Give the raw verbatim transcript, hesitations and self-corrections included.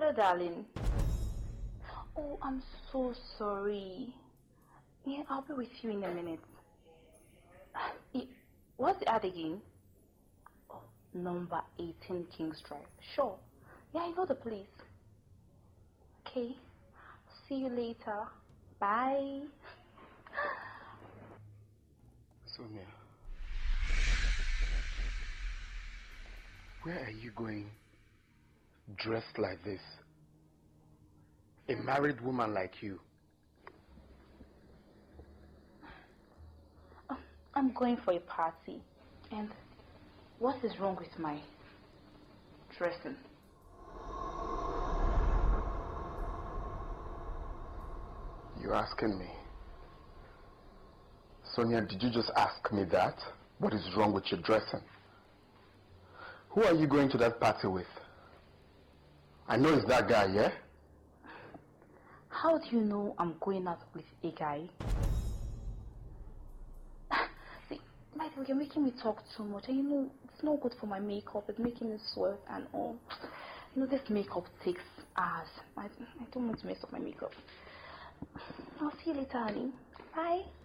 Hello, darling. Oh, I'm so sorry. Yeah, I'll be with you in a minute. What's the ad again? Oh, number eighteen Kings Drive. Sure. Yeah, I know the place. Okay. See you later. Bye. Sonia, where are you going dressed like this? A married woman like you. Oh, I'm going for a party. And what is wrong with my dressing? You're asking me? Sonia, did you just ask me that? What is wrong with your dressing? Who are you going to that party with? I know it's that guy, yeah? How do you know I'm going out with a guy? See, by the way, you're making me talk too much, and you know, it's not good for my makeup. It's making me sweat and all. You know, this makeup takes hours. I, I don't want to mess up my makeup. I'll see you later, honey. Bye.